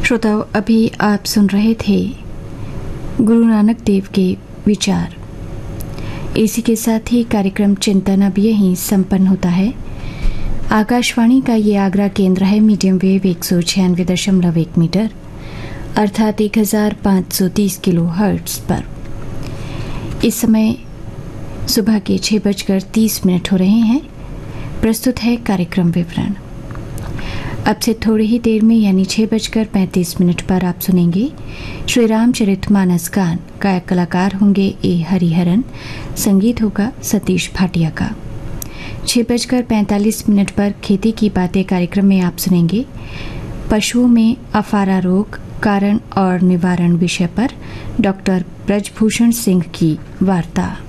श्रोताओं, अभी आप सुन रहे थे गुरु नानक देव के विचार। इसी के साथ ही कार्यक्रम चिंतन अब यहीं संपन्न होता है। आकाशवाणी का ये आगरा केंद्र है मीडियम वेव 196.1 मीटर अर्थात 1530 किलो हर्ट्ज पर। इस समय सुबह के 6:30 हो रहे हैं। प्रस्तुत है कार्यक्रम विवरण। अब से थोड़ी ही देर में यानी 6:35 पर आप सुनेंगे श्री रामचरितमानस गान। गायक कलाकार होंगे ए हरिहरन, संगीत होगा सतीश भाटिया का। 6:45 पर खेती की बातें कार्यक्रम में आप सुनेंगे पशुओं में अफारा रोग, कारण और निवारण विषय पर डॉक्टर ब्रजभूषण सिंह की वार्ता।